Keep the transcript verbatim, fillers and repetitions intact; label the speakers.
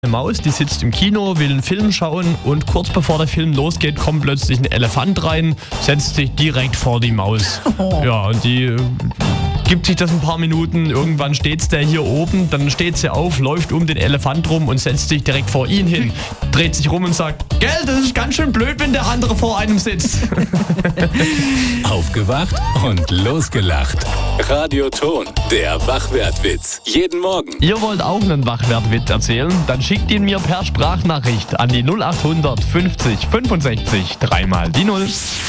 Speaker 1: Eine Maus, die sitzt im Kino, will einen Film schauen und kurz bevor der Film losgeht, kommt plötzlich ein Elefant rein, setzt sich direkt vor die Maus.
Speaker 2: Oh.
Speaker 1: Ja, und die äh, gibt sich das ein paar Minuten, irgendwann steht's der hier oben, dann steht sie auf, läuft um den Elefant rum und setzt sich direkt vor ihn hin, dreht sich rum und sagt, gell, das ist ganz schön blöd, wenn der andere vor einem sitzt.
Speaker 3: Aufgewacht und losgelacht. Radio Ton, der Wachwertwitz. Jeden Morgen.
Speaker 1: Ihr wollt auch einen Wachwertwitz erzählen? Dann schickt ihn mir per Sprachnachricht an die null acht hundert fünfzig fünfundsechzig dreimal die Null.